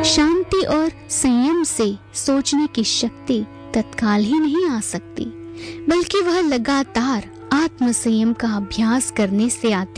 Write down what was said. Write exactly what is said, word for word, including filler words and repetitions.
शांति और संयम से सोचने की शक्ति तत्काल ही नहीं आ सकती, बल्कि वह लगातार आत्म संयम का अभ्यास करने से आती